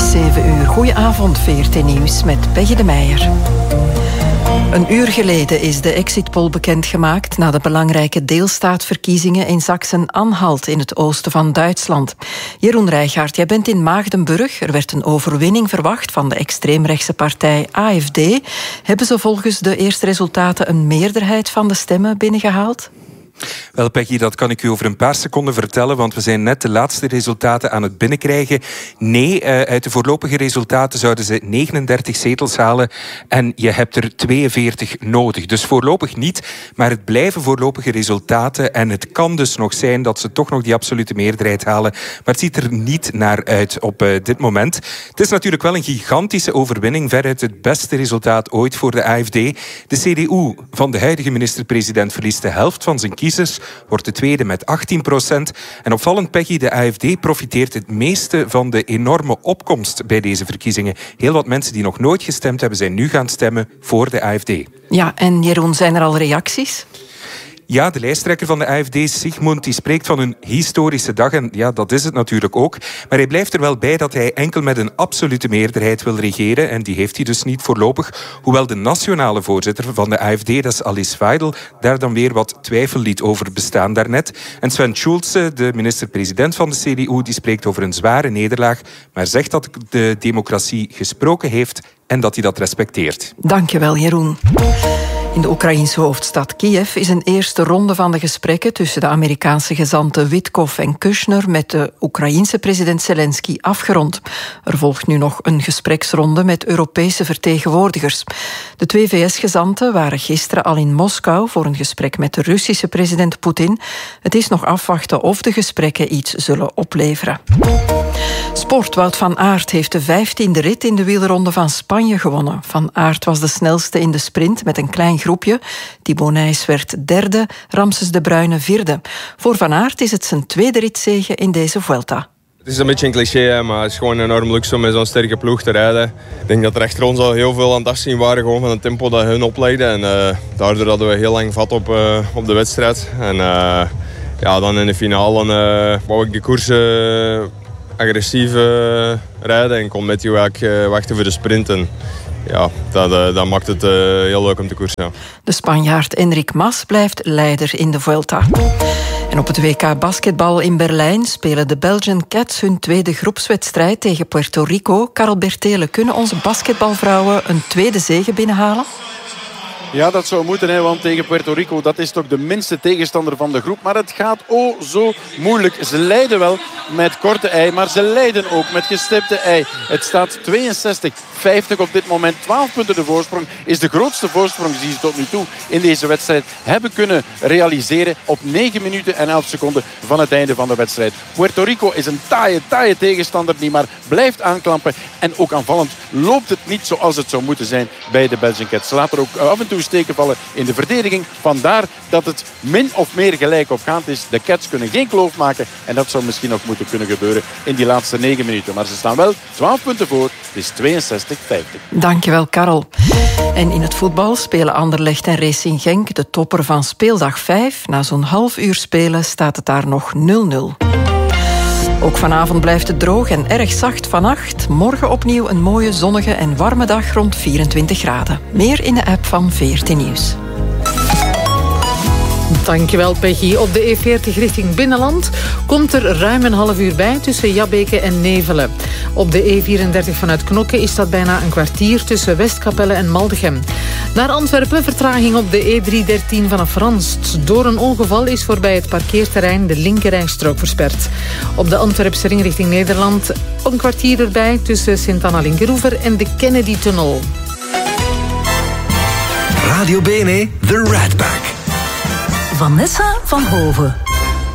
7 uur. Goedenavond, VRT Nieuws met Peggy de Meijer. Een uur geleden is de exitpoll bekendgemaakt na de belangrijke deelstaatverkiezingen in Sachsen-Anhalt in het oosten van Duitsland. Jeroen Rijgaard, jij bent in Maagdenburg. Er werd een overwinning verwacht van de extreemrechtse partij AfD. Hebben ze volgens de eerste resultaten een meerderheid van de stemmen binnengehaald? Wel, Peggy, dat kan ik u over een paar seconden vertellen, want we zijn net de laatste resultaten aan het binnenkrijgen. Nee, uit de voorlopige resultaten zouden ze 39 zetels halen en je hebt er 42 nodig. Dus voorlopig niet, maar het blijven voorlopige resultaten en het kan dus nog zijn dat ze toch nog die absolute meerderheid halen, maar het ziet er niet naar uit op dit moment. Het is natuurlijk wel een gigantische overwinning, veruit het beste resultaat ooit voor de AfD. De CDU van de huidige minister-president verliest de helft van zijn kiezers, wordt de tweede met 18%. En opvallend, Peggy, de AfD profiteert het meeste van de enorme opkomst bij deze verkiezingen. Heel wat mensen die nog nooit gestemd hebben, zijn nu gaan stemmen voor de AfD. Ja, en Jeroen, zijn er al reacties? Ja, de lijsttrekker van de AfD, Sigmund, die spreekt van een historische dag. En ja, dat is het natuurlijk ook. Maar hij blijft er wel bij dat hij enkel met een absolute meerderheid wil regeren. En die heeft hij dus niet voorlopig. Hoewel de nationale voorzitter van de AfD, dat is Alice Weidel, daar dan weer wat twijfel liet over bestaan daarnet. En Sven Schulze, de minister-president van de CDU, die spreekt over een zware nederlaag, maar zegt dat de democratie gesproken heeft en dat hij dat respecteert. Dankjewel, Jeroen. In de Oekraïense hoofdstad Kiev is een eerste ronde van de gesprekken tussen de Amerikaanse gezanten Witkoff en Kushner met de Oekraïense president Zelensky afgerond. Er volgt nu nog een gespreksronde met Europese vertegenwoordigers. De twee VS-gezanten waren gisteren al in Moskou voor een gesprek met de Russische president Poetin. Het is nog afwachten of de gesprekken iets zullen opleveren. Sport. Wout van Aert heeft de 15e rit in de wielronde van Spanje gewonnen. Van Aert was de snelste in de sprint met een klein groepje. Thibaut Nys werd derde, Ramses de Bruyne vierde. Voor Van Aert is het zijn tweede ritzege in deze Vuelta. Het is een beetje een cliché, maar het is gewoon een enorm luxe om met zo'n sterke ploeg te rijden. Ik denk dat er achter ons al heel veel aan het afzien waren gewoon van het tempo dat hun oplegden. En daardoor hadden we heel lang vat op de wedstrijd. En ja, dan in de finale wou ik de koers agressief rijden en kon Matthew eigenlijk wachten voor de sprint. En ja, dat maakt het heel leuk om te koersen. Ja. De Spanjaard Enric Mas blijft leider in de Vuelta. En op het WK basketbal in Berlijn spelen de Belgian Cats hun tweede groepswedstrijd tegen Puerto Rico. Karel Bertele, kunnen onze basketbalvrouwen een tweede zege binnenhalen? Ja, dat zou moeten, want tegen Puerto Rico, dat is toch de minste tegenstander van de groep. Maar het gaat zo moeilijk. Ze leiden wel met korte ei, maar ze leiden ook met gestipte ei. Het staat 62-50 op dit moment. 12 punten de voorsprong is de grootste voorsprong die ze tot nu toe in deze wedstrijd hebben kunnen realiseren op 9 minuten en 11 seconden van het einde van de wedstrijd. Puerto Rico is een taaie tegenstander die maar blijft aanklampen. En ook aanvallend loopt het niet zoals het zou moeten zijn bij de Belgian Cats. Ze laten er ook af en toe steken vallen in de verdediging. Vandaar dat het min of meer gelijk opgaand is. De Cats kunnen geen kloof maken en dat zou misschien nog moeten kunnen gebeuren in die laatste 9 minuten. Maar ze staan wel 12 punten voor. Het is 62-50. Dankjewel, Karel. En in het voetbal spelen Anderlecht en Racing Genk de topper van speeldag 5. Na zo'n half uur spelen staat het daar nog 0-0. Ook vanavond blijft het droog en erg zacht vannacht. Morgen opnieuw een mooie, zonnige en warme dag rond 24 graden. Meer in de app van VRT Nieuws. Dankjewel, Peggy. Op de E40 richting Binnenland komt er ruim een half uur bij tussen Jabbeke en Nevelen. Op de E34 vanuit Knokke is dat bijna een kwartier tussen Westkapelle en Maldegem. Naar Antwerpen vertraging op de E313 vanaf Ranst. Door een ongeval is voorbij het parkeerterrein de linkerrijstrook versperd. Op de Antwerpse ring richting Nederland een kwartier erbij tussen Sint-Anna-Linkeroever en de Kennedy-tunnel. Radio Bene, The Rat Pack. Vanessa van Hoven.